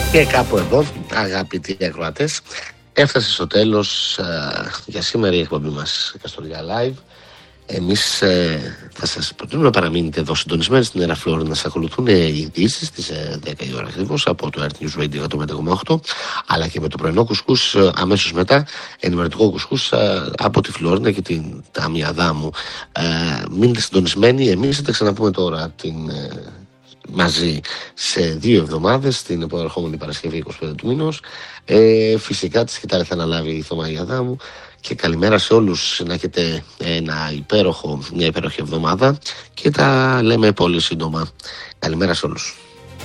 Και κάπου εδώ, αγαπητοί ακροατές, έφτασε στο τέλος για σήμερα η εκπομπή μας Καστοριά Live. Εμείς θα σας προτείνουμε να παραμείνετε εδώ συντονισμένοι στην Έρα Φλόρ, να σας ακολουθούν οι ειδήσεις στις 10 η ώρα ακριβώς από το Earth News Radio 105,8, αλλά και με το πρωινό κουσκούς αμέσως μετά, ενημερωτικό κουσκούς από τη Φλόρινα και την Τάμια Δάμου. Μείνετε συντονισμένοι, εμείς θα τα ξαναπούμε τώρα μαζί σε 2 εβδομάδες, την επερχόμενη Παρασκευή 25 του μήνος. Φυσικά τη σκητάλη θα αναλάβει η Θωμαία Δάμου. Και καλημέρα σε όλους, να έχετε μια υπέροχη εβδομάδα και τα λέμε πολύ σύντομα. Καλημέρα σε όλους.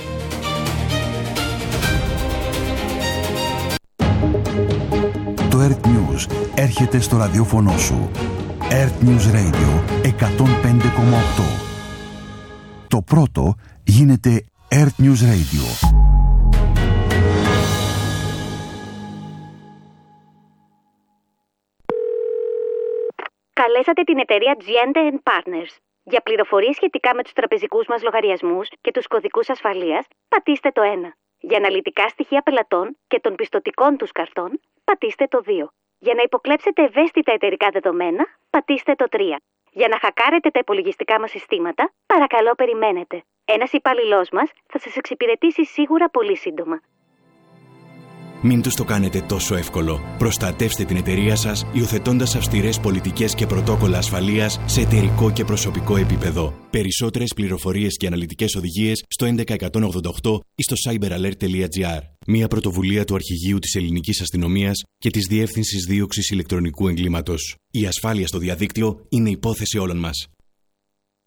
Το Earth News έρχεται στο ραδιόφωνο σου. Earth News Radio 105,8. Το πρώτο γίνεται Earth News Radio. Καλέσατε την εταιρεία G&A Partners. Για πληροφορίες σχετικά με τους τραπεζικούς μας λογαριασμούς και τους κωδικούς ασφαλείας, πατήστε το 1. Για αναλυτικά στοιχεία πελατών και των πιστωτικών τους καρτών, πατήστε το 2. Για να υποκλέψετε ευαίσθητα εταιρικά δεδομένα, πατήστε το 3. Για να χακάρετε τα υπολογιστικά μας συστήματα, παρακαλώ περιμένετε. Ένας υπαλληλός μας θα σας εξυπηρετήσει σίγουρα πολύ σύντομα. Μην τους το κάνετε τόσο εύκολο. Προστατεύστε την εταιρεία σας υιοθετώντας αυστηρές πολιτικές και πρωτόκολλα ασφαλείας σε εταιρικό και προσωπικό επίπεδο. Περισσότερες πληροφορίες και αναλυτικές οδηγίες στο 11188 ή στο cyberalert.gr. Μια πρωτοβουλία του Αρχηγείου της Ελληνικής Αστυνομίας και της Διεύθυνσης Δίωξης Ηλεκτρονικού Εγκλήματος. Η ασφάλεια στο διαδίκτυο είναι υπόθεση όλων μας.